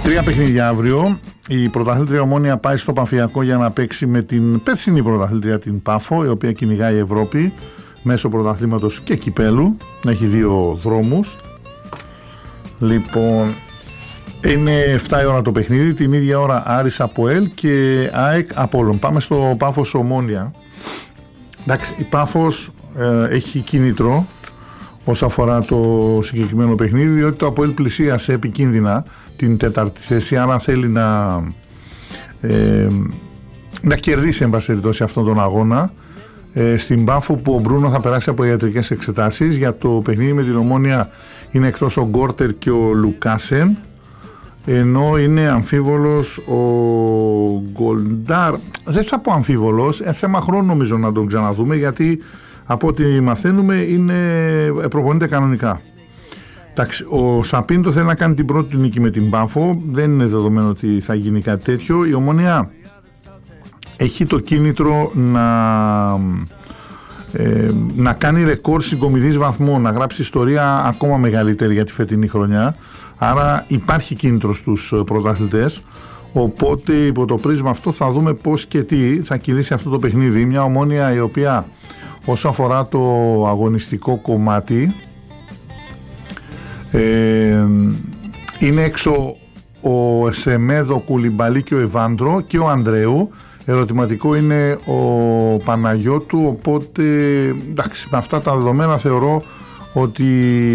3 παιχνίδια αύριο. Η πρωταθλήτρια Ομόνοια πάει στο Πανφυλακό για να παίξει με την περσινή πρωταθλήτρια, την Πάφο, η οποία κυνηγάει η Ευρώπη μέσω πρωταθλήματος και κυπέλου. Έχει 2 δρόμους. Λοιπόν, είναι 7 η ώρα το παιχνίδι. Την ίδια ώρα Άρης Αποέλ και ΑΕΚ Απόλλων. Πάμε στο Πάφος Ομόνοια. Εντάξει, η Πάφος έχει κίνητρο όσον αφορά το συγκεκριμένο παιχνίδι, διότι το Αποέλ πλησίασε επικίνδυνα την 4η θέση, άρα θέλει να κερδίσει εν πάση περιπτώσει αυτόν τον αγώνα. Στην Πάφο, που ο Μπρούνο θα περάσει από ιατρικές εξετάσεις. Για το παιχνίδι με την Ομόνοια είναι εκτός ο Γκόρτερ και ο Λουκάσεν, ενώ είναι αμφίβολος ο Γκολντάρ. Δεν θα πω αμφίβολος, θέμα χρόνου νομίζω να τον ξαναδούμε, γιατί από ό,τι μαθαίνουμε προπονείται κανονικά. Εντάξει, ο Σαπίντο θέλει να κάνει την πρώτη του νίκη με την Πάφο. Δεν είναι δεδομένο ότι θα γίνει κάτι τέτοιο. Η Ομόνοια έχει το κίνητρο να κάνει ρεκόρ συγκομιδής βαθμών, να γράψει ιστορία ακόμα μεγαλύτερη για τη φετινή χρονιά. Άρα υπάρχει κίνητρο στους πρωταθλητές. Οπότε υπό το πρίσμα αυτό θα δούμε πώς και τι θα κυλήσει αυτό το παιχνίδι. Μια Ομόνοια η οποία όσο αφορά το αγωνιστικό κομμάτι είναι έξω ο Σεμέδο, ο Κουλιμπαλί και ο Εβάντρο και ο Ανδρέου. Ερωτηματικό είναι ο Παναγιώτου. Οπότε εντάξει, με αυτά τα δεδομένα θεωρώ ότι